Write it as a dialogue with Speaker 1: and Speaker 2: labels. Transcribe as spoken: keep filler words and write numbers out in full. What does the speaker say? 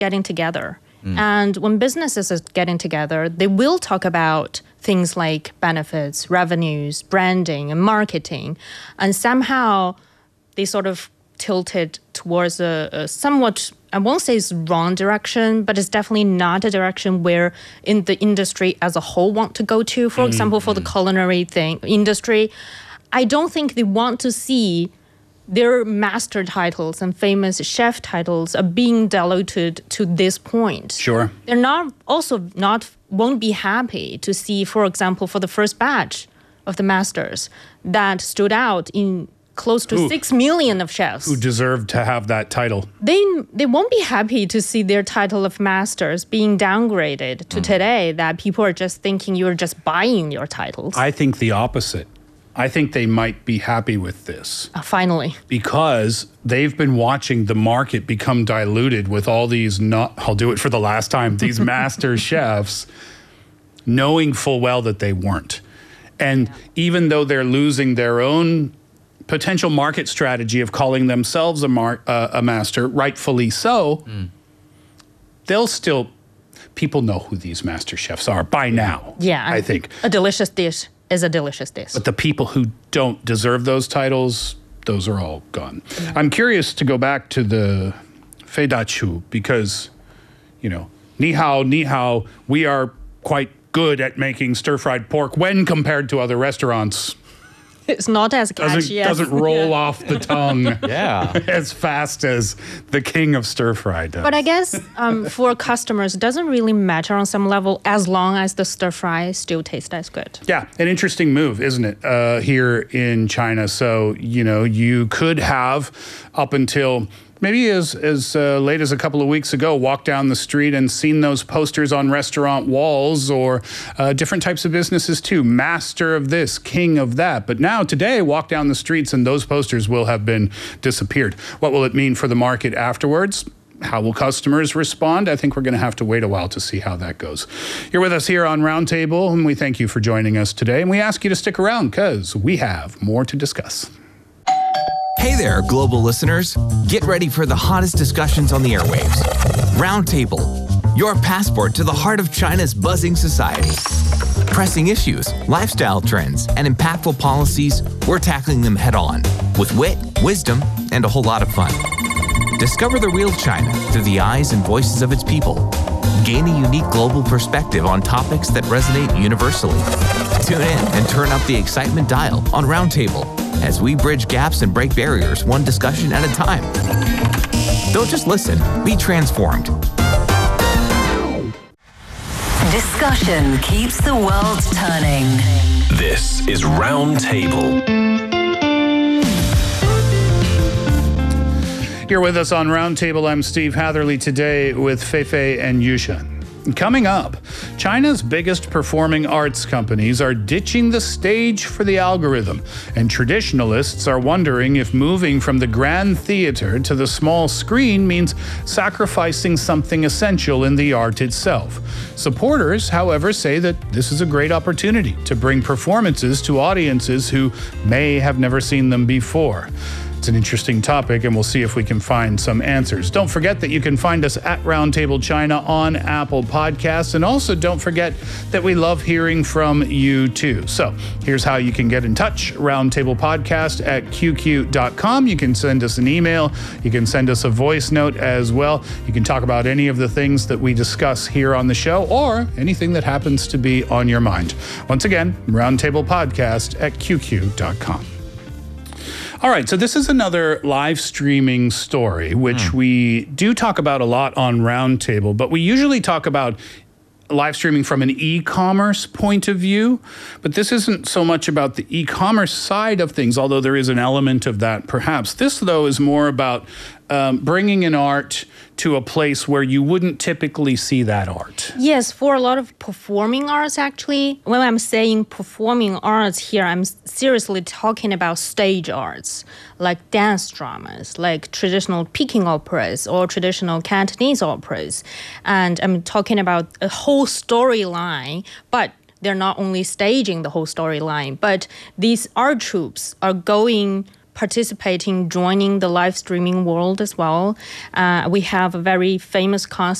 Speaker 1: getting together. Mm. And when businesses are getting together, they will talk about things like benefits, revenues, branding, and marketing. And somehow they sort of tilted towards a, a somewhat, I won't say it's wrong direction, but it's definitely not a direction where in the industry as a whole want to go to. For mm. example, for the culinary thing industry, I don't think they want to see their master titles and famous chef titles are being diluted to this point.
Speaker 2: Sure.
Speaker 1: They're not also not won't be happy to see, for example, for the first batch of the masters that stood out in close to who, six million of chefs
Speaker 2: who deserved to have that title.
Speaker 1: They they won't be happy to see their title of masters being downgraded to mm. today, that people are just thinking you're just buying your titles.
Speaker 2: I think the opposite. I think they might be happy with this.
Speaker 1: Uh, finally.
Speaker 2: Because they've been watching the market become diluted with all these, not, I'll do it for the last time, these master chefs, knowing full well that they weren't. And yeah. even though they're losing their own potential market strategy of calling themselves a, mar- uh, a master, rightfully so, mm. they'll still, people know who these master chefs are by now,
Speaker 1: yeah,
Speaker 2: I think.
Speaker 1: A delicious dish is a delicious dish.
Speaker 2: But the people who don't deserve those titles, those are all gone. Mm. I'm curious to go back to the Fei Da Chu because, you know, ni hao, ni hao, we are quite good at making stir-fried pork when compared to other restaurants.
Speaker 1: It's not as catchy
Speaker 2: doesn't,
Speaker 1: as...
Speaker 2: Doesn't roll
Speaker 1: yeah.
Speaker 2: off the tongue
Speaker 3: yeah.
Speaker 2: as fast as the king of stir-fry does.
Speaker 1: But I guess um, for customers, it doesn't really matter on some level as long as the stir-fry still tastes as good.
Speaker 2: Yeah, an interesting move, isn't it, uh, here in China. So, you know, you could have up until... maybe as, as uh, late as a couple of weeks ago, walked down the street and seen those posters on restaurant walls or uh, different types of businesses too. Master of this, king of that. But now today, walk down the streets and those posters will have been disappeared. What will it mean for the market afterwards? How will customers respond? I think we're going to have to wait a while to see how that goes. You're with us here on Roundtable, and we thank you for joining us today. And we ask you to stick around because we have more to discuss.
Speaker 4: Hey there, global listeners. Get ready for the hottest discussions on the airwaves. Roundtable, your passport to the heart of China's buzzing society. Pressing issues, lifestyle trends, and impactful policies, we're tackling them head on with wit, wisdom, and a whole lot of fun. Discover the real China through the eyes and voices of its people. Gain a unique global perspective on topics that resonate universally. Tune in and turn up the excitement dial on Roundtable as we bridge gaps and break barriers one discussion at a time. Don't just listen, be transformed.
Speaker 5: Discussion keeps the world turning.
Speaker 6: This is Roundtable.
Speaker 2: You're with us on Roundtable. I'm Steve Hatherley today with Feifei and Yushan. Coming up, China's biggest performing arts companies are ditching the stage for the algorithm, and traditionalists are wondering if moving from the grand theater to the small screen means sacrificing something essential in the art itself. Supporters, however, say that this is a great opportunity to bring performances to audiences who may have never seen them before. It's an interesting topic, and we'll see if we can find some answers. Don't forget that you can find us at Roundtable China on Apple Podcasts, and also don't forget that we love hearing from you too. So here's how you can get in touch. Roundtable Podcast at Q Q dot com. You can send us an email. You can send us a voice note as well. You can talk about any of the things that we discuss here on the show or anything that happens to be on your mind. Once again, Roundtable Podcast at Q Q dot com. All right, so this is another live streaming story, which mm. we do talk about a lot on Roundtable, but we usually talk about live streaming from an e-commerce point of view, but this isn't so much about the e-commerce side of things, although there is an element of that perhaps. This, though, is more about um, bringing an art to a place where you wouldn't typically see that art.
Speaker 1: Yes, for a lot of performing arts, actually. When I'm saying performing arts here, I'm seriously talking about stage arts, like dance dramas, like traditional Peking operas or traditional Cantonese operas. And I'm talking about a whole storyline, but they're not only staging the whole storyline, but these art troupes are going participating, joining the live streaming world as well. Uh, we have a very famous cast